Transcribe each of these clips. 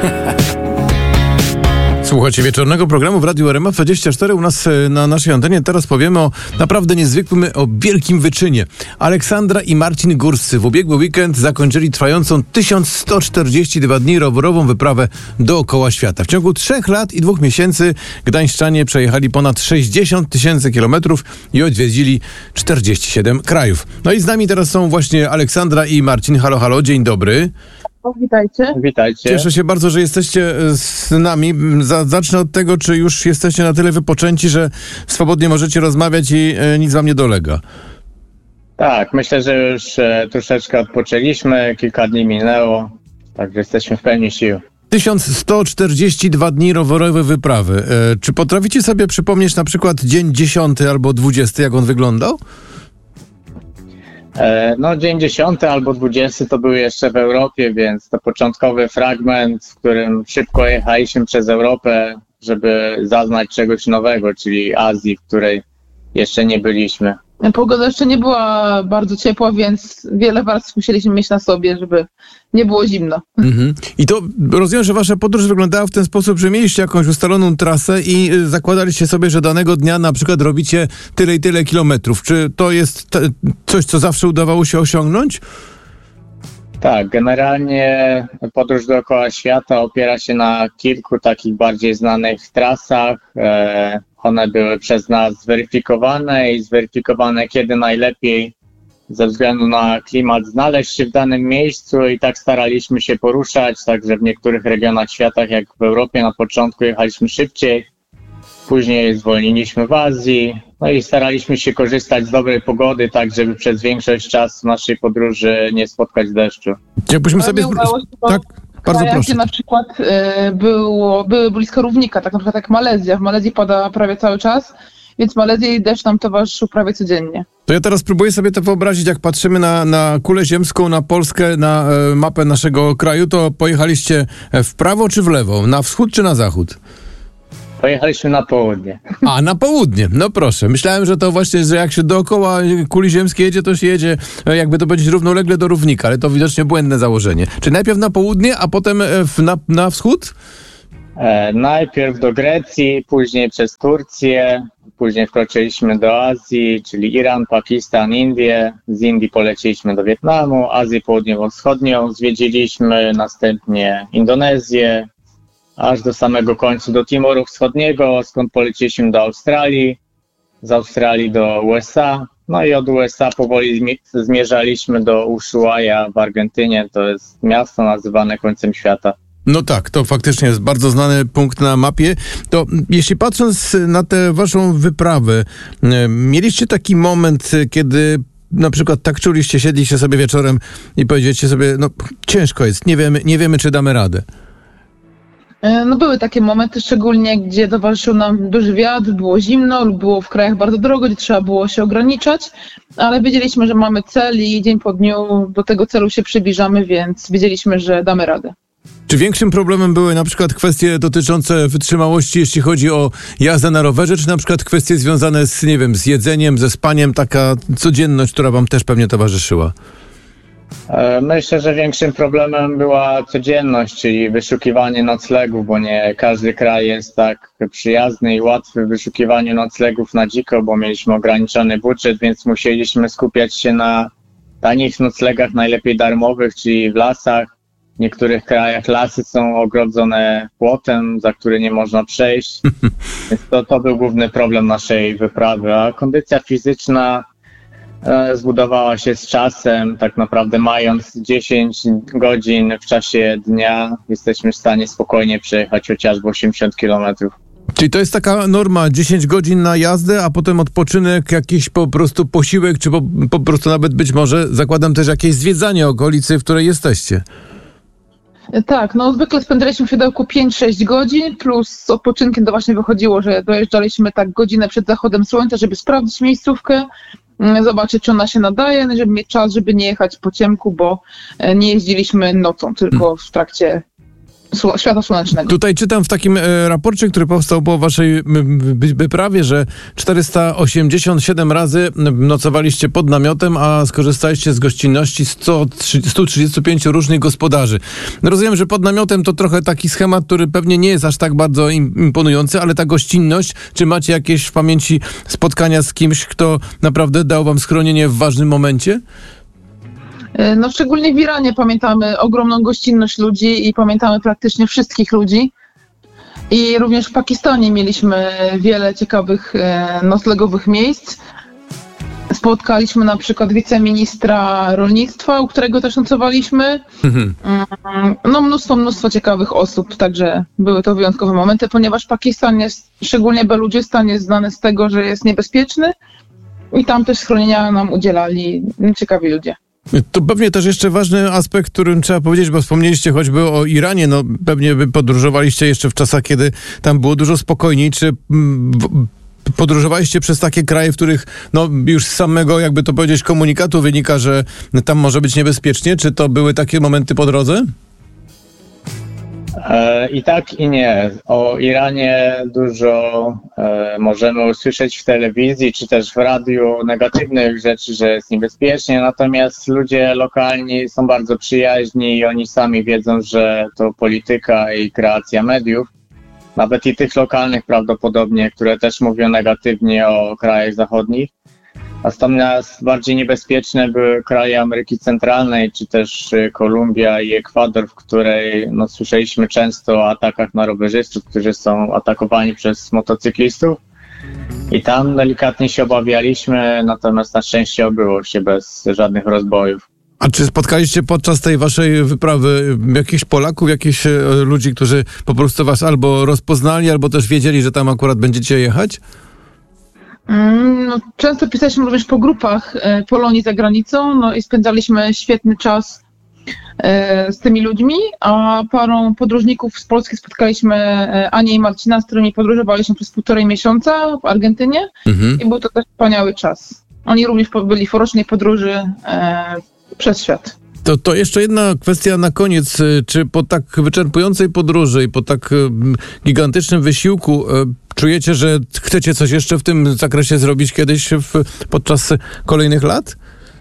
Słuchajcie wieczornego programu w Radiu RMF24 u nas na naszej antenie. Teraz powiemy o naprawdę niezwykłym, o wielkim wyczynie. Aleksandra i Marcin Górscy w ubiegły weekend zakończyli trwającą 1142 dni rowerową wyprawę dookoła świata. W ciągu 3 lat i 2 miesięcy gdańszczanie przejechali ponad 60 000 kilometrów i odwiedzili 47 krajów. No i z nami teraz są właśnie Aleksandra i Marcin. Halo, halo, dzień dobry. Witajcie. Witajcie. Cieszę się bardzo, że jesteście z nami. Zacznę od tego, czy już jesteście na tyle wypoczęci, że swobodnie możecie rozmawiać i nic wam nie dolega. Tak, myślę, że już troszeczkę odpoczęliśmy, kilka dni minęło, także jesteśmy w pełni sił. 1142 dni rowerowej wyprawy. Czy potraficie sobie przypomnieć na przykład dzień 10 albo 20, jak on wyglądał? No dzień 10 albo 20 to był jeszcze w Europie, więc to początkowy fragment, w którym szybko jechaliśmy przez Europę, żeby zaznać czegoś nowego, czyli Azji, w której jeszcze nie byliśmy. Pogoda jeszcze nie była bardzo ciepła, więc wiele warstw musieliśmy mieć na sobie, żeby nie było zimno. I to rozumiem, że wasza podróż wyglądała w ten sposób, że mieliście jakąś ustaloną trasę i zakładaliście sobie, że danego dnia na przykład robicie tyle i tyle kilometrów. Czy to jest coś, co zawsze udawało się osiągnąć? Tak, generalnie podróż dookoła świata opiera się na kilku takich bardziej znanych trasach. One były przez nas zweryfikowane, kiedy najlepiej ze względu na klimat znaleźć się w danym miejscu i tak staraliśmy się poruszać, także w niektórych regionach świata, jak w Europie na początku jechaliśmy szybciej, później zwolniliśmy w Azji, no i staraliśmy się korzystać z dobrej pogody, tak żeby przez większość czasu naszej podróży nie spotkać deszczu. Jakbyśmy sobie... Tak, bardzo proszę. Gdzie na przykład były blisko równika, tak na przykład jak Malezja. W Malezji pada prawie cały czas, więc Malezji deszcz nam towarzyszył prawie codziennie. To ja teraz próbuję sobie to wyobrazić, jak patrzymy na kulę ziemską, na Polskę, na mapę naszego kraju, to pojechaliście w prawo czy w lewo? Na wschód czy na zachód? Pojechaliśmy na południe. A, na południe. No proszę. Myślałem, że to właśnie, że jak się dookoła kuli ziemskiej jedzie, to się jedzie jakby to powiedzieć równolegle do równika, ale to widocznie błędne założenie. Czy najpierw na południe, a potem na wschód? Najpierw do Grecji, później przez Turcję, później wkroczyliśmy do Azji, czyli Iran, Pakistan, Indie. Z Indii poleciliśmy do Wietnamu, Azję Południowo-Wschodnią zwiedziliśmy, następnie Indonezję, aż do samego końca do Timoru Wschodniego, skąd poleciliśmy do Australii, z Australii do USA, no i od USA powoli zmierzaliśmy do Ushuaia w Argentynie, to jest miasto nazywane końcem świata. No tak, to faktycznie jest bardzo znany punkt na mapie. To jeśli patrząc na tę waszą wyprawę, mieliście taki moment, kiedy na przykład tak czuliście, siedliście sobie wieczorem i powiedzieliście sobie, no ciężko jest, nie wiemy czy damy radę. No były takie momenty, szczególnie gdzie towarzyszył nam duży wiatr, było zimno lub było w krajach bardzo drogo, gdzie trzeba było się ograniczać, ale wiedzieliśmy, że mamy cel i dzień po dniu do tego celu się przybliżamy, więc wiedzieliśmy, że damy radę. Czy większym problemem były na przykład kwestie dotyczące wytrzymałości, jeśli chodzi o jazdę na rowerze, czy na przykład kwestie związane z, nie wiem, z jedzeniem, ze spaniem, taka codzienność, która wam też pewnie towarzyszyła? Myślę, że większym problemem była codzienność, czyli wyszukiwanie noclegów, bo nie każdy kraj jest tak przyjazny i łatwy w wyszukiwaniu noclegów na dziko, bo mieliśmy ograniczony budżet, więc musieliśmy skupiać się na tanich noclegach, najlepiej darmowych, czyli w lasach. W niektórych krajach lasy są ogrodzone płotem, za który nie można przejść, więc to był główny problem naszej wyprawy, a kondycja fizyczna zbudowała się z czasem, tak naprawdę mając 10 godzin w czasie dnia jesteśmy w stanie spokojnie przejechać chociażby 80 kilometrów. Czyli to jest taka norma, 10 godzin na jazdę, a potem odpoczynek, jakiś po prostu posiłek, czy po prostu nawet być może, zakładam też jakieś zwiedzanie okolicy, w której jesteście. Tak, no zwykle spędzaliśmy w siodełku 5-6 godzin, plus z odpoczynkiem to właśnie wychodziło, że dojeżdżaliśmy tak godzinę przed zachodem słońca, żeby sprawdzić miejscówkę, zobaczyć, czy ona się nadaje, żeby mieć czas, żeby nie jechać po ciemku, bo nie jeździliśmy nocą, tylko w trakcie świata słonecznego. Tutaj czytam w takim raporcie, który powstał po waszej wyprawie, że 487 razy nocowaliście pod namiotem, a skorzystaliście z gościnności 135 różnych gospodarzy. Rozumiem, że pod namiotem to trochę taki schemat, który pewnie nie jest aż tak bardzo imponujący, ale ta gościnność, czy macie jakieś w pamięci spotkania z kimś, kto naprawdę dał wam schronienie w ważnym momencie? No szczególnie w Iranie pamiętamy ogromną gościnność ludzi i pamiętamy praktycznie wszystkich ludzi. I również w Pakistanie mieliśmy wiele ciekawych noclegowych miejsc. Spotkaliśmy na przykład wiceministra rolnictwa, u którego też nocowaliśmy. No mnóstwo ciekawych osób, także były to wyjątkowe momenty, ponieważ Pakistan jest, szczególnie Beludzystan, jest znany z tego, że jest niebezpieczny i tam też schronienia nam udzielali ciekawi ludzie. To pewnie też jeszcze ważny aspekt, którym trzeba powiedzieć, bo wspomnieliście choćby o Iranie, no pewnie wy podróżowaliście jeszcze w czasach, kiedy tam było dużo spokojniej. Czy podróżowaliście przez takie kraje, w których no już z samego, jakby to powiedzieć, komunikatu wynika, że tam może być niebezpiecznie? Czy to były takie momenty po drodze? I tak, i nie. O Iranie dużo możemy usłyszeć w telewizji, czy też w radiu negatywnych rzeczy, że jest niebezpiecznie, natomiast ludzie lokalni są bardzo przyjaźni i oni sami wiedzą, że to polityka i kreacja mediów, nawet i tych lokalnych prawdopodobnie, które też mówią negatywnie o krajach zachodnich. Natomiast bardziej niebezpieczne były kraje Ameryki Centralnej, czy też Kolumbia i Ekwador, w której no, słyszeliśmy często o atakach na rowerzystów, którzy są atakowani przez motocyklistów. I tam delikatnie się obawialiśmy, natomiast na szczęście obyło się bez żadnych rozbojów. A czy spotkaliście podczas tej waszej wyprawy jakichś Polaków, jakichś ludzi, którzy po prostu was albo rozpoznali, albo też wiedzieli, że tam akurat będziecie jechać? No, często pisaliśmy również po grupach Polonii za granicą, no i spędzaliśmy świetny czas z tymi ludźmi, a parą podróżników z Polski spotkaliśmy Anię i Marcina, z którymi podróżowaliśmy przez 1,5 miesiąca w Argentynie i był to też wspaniały czas. Oni również byli w rocznej podróży przez świat. To jeszcze jedna kwestia na koniec. Czy po tak wyczerpującej podróży i po tak gigantycznym wysiłku czujecie, że chcecie coś jeszcze w tym zakresie zrobić kiedyś podczas kolejnych lat?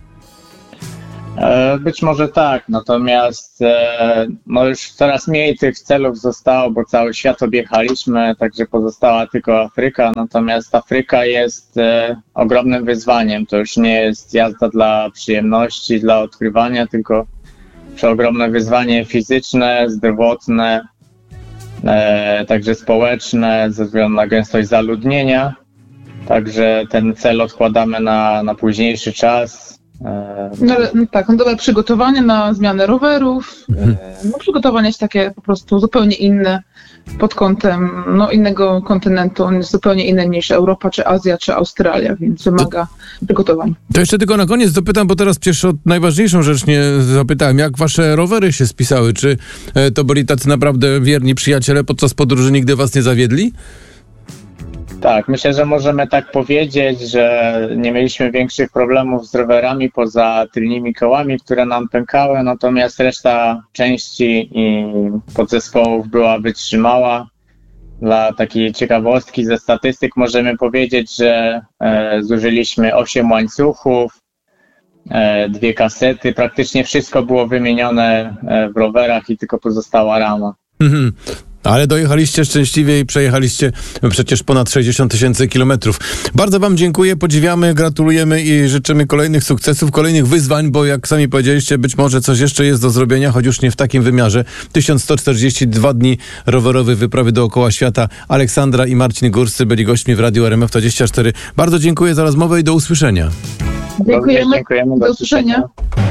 Być może tak, natomiast no już coraz mniej tych celów zostało, bo cały świat objechaliśmy, także pozostała tylko Afryka, natomiast Afryka jest ogromnym wyzwaniem. To już nie jest jazda dla przyjemności, dla odkrywania, tylko ogromne wyzwanie fizyczne, zdrowotne, także społeczne, ze względu na gęstość zaludnienia. Także ten cel odkładamy na późniejszy czas. No tak, no dobre przygotowanie na zmianę rowerów, no przygotowanie jest takie po prostu zupełnie inne pod kątem no, innego kontynentu, on jest zupełnie inny niż Europa, czy Azja, czy Australia, więc wymaga przygotowań. To jeszcze tylko na koniec dopytam, bo teraz przecież o najważniejszą rzecz nie zapytałem, jak wasze rowery się spisały, czy to byli tacy naprawdę wierni przyjaciele podczas podróży, nigdy was nie zawiedli? Tak, myślę, że możemy tak powiedzieć, że nie mieliśmy większych problemów z rowerami poza tylnymi kołami, które nam pękały, natomiast reszta części i podzespołów była wytrzymała. Dla takiej ciekawostki ze statystyk możemy powiedzieć, że zużyliśmy 8 łańcuchów, 2 kasety, praktycznie wszystko było wymienione w rowerach i tylko pozostała rama. Ale dojechaliście szczęśliwie i przejechaliście przecież ponad 60 000 kilometrów. Bardzo wam dziękuję, podziwiamy, gratulujemy i życzymy kolejnych sukcesów, kolejnych wyzwań, bo jak sami powiedzieliście, być może coś jeszcze jest do zrobienia, choć już nie w takim wymiarze. 1142 dni rowerowej wyprawy dookoła świata. Aleksandra i Marcin Górscy byli gośćmi w Radiu RMF24. Bardzo dziękuję za rozmowę i do usłyszenia. Dziękujemy. Do usłyszenia.